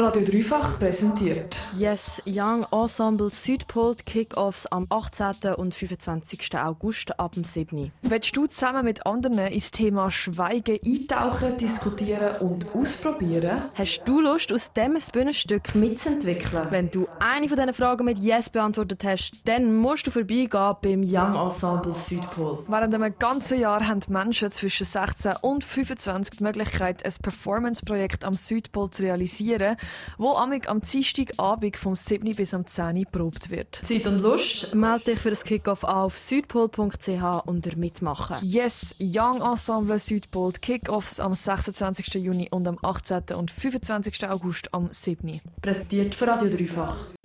Radio Dreifach präsentiert. Yes, Young Ensemble Südpol Kick-Offs am 18. und 25. August ab dem 7. Willst du zusammen mit anderen ins Thema Schweigen eintauchen, diskutieren und ausprobieren? Hast du Lust, aus diesem Bühnenstück mitzuentwickeln? Wenn du eine von diesen Fragen mit Yes beantwortet hast, dann musst du vorbeigehen beim Young Ensemble Südpol. Während einem ganzen Jahr haben Menschen zwischen 16 und 25 die Möglichkeit, ein Performance-Projekt am Südpol zu realisieren, wo am Dienstagabend vom 7. bis am 10. probt wird. Zeit und Lust? Melde dich für das Kick-Off auf südpol.ch unter Mitmachen. Yes, Young Ensemble Südpol Kick-Offs am 26. Juni und am 18. und 25. August am 7. Präsentiert für Radio Dreifach.